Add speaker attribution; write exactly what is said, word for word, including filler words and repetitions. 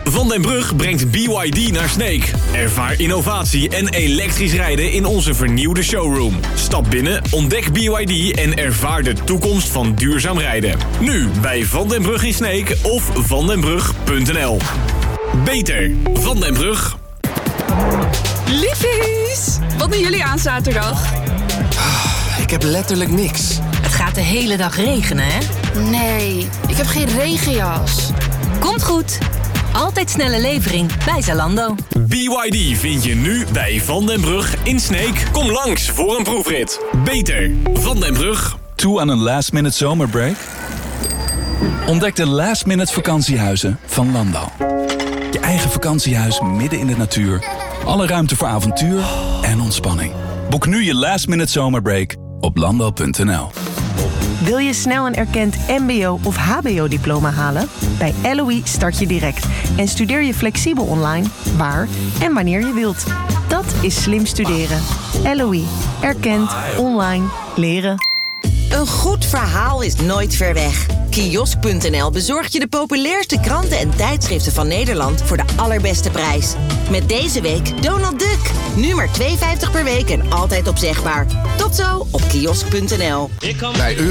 Speaker 1: Van den Brug brengt B Y D naar Sneek. Ervaar innovatie en elektrisch rijden in onze vernieuwde showroom. Stap binnen, ontdek B Y D en ervaar de toekomst van duurzaam rijden. Nu bij Van den Brug in Sneek of vandenbrug punt n l. Beter Van den Brug.
Speaker 2: Liefies, wat doen jullie aan zaterdag?
Speaker 3: Ik heb letterlijk niks.
Speaker 4: Het gaat de hele dag regenen, hè?
Speaker 2: Nee, ik heb geen regenjas.
Speaker 4: Komt goed. Altijd snelle levering bij Zalando.
Speaker 1: B Y D vind je nu bij Van den Brug in Sneek. Kom langs voor een proefrit. Beter Van den Brug.
Speaker 5: Toe aan een last-minute zomerbreak? Ontdek de last-minute vakantiehuizen van Landal. Je eigen vakantiehuis midden in de natuur. Alle ruimte voor avontuur en ontspanning. Boek nu je last-minute zomerbreak op landal punt n l.
Speaker 6: Wil je snel een erkend mbo of hbo-diploma halen? Bij L O I start je direct en studeer je flexibel online, waar en wanneer je wilt. Dat is slim studeren. L O I. Erkend, online, leren.
Speaker 7: Een goed verhaal is nooit ver weg. Kiosk punt n l bezorgt je de populairste kranten en tijdschriften van Nederland voor de allerbeste prijs. Met deze week Donald Duck. Nu maar twee vijftig per week en altijd opzegbaar. Tot zo op kiosk punt n l.
Speaker 3: Bij